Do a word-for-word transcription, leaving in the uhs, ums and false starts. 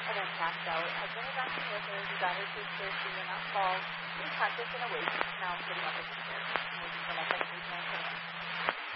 and then passed out. I've been adopting with her. We got her to school in that fall. We practiced in a week. Now I'm sitting up in here. I'm waiting for my second week.